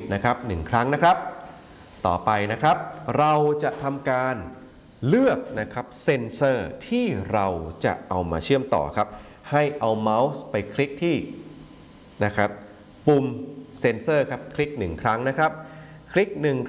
นะครับ1ครั้งนะครับต่อไปนะครับเราจะทำการเลือกนะครับเซนเซอร์ที่เราจะเอามาเชื่อมต่อครับให้เอาเมาส์ไปคลิกที่นะครับปุ่มเซนเซอร์ครับคลิก1ครั้งนะครับคลิก1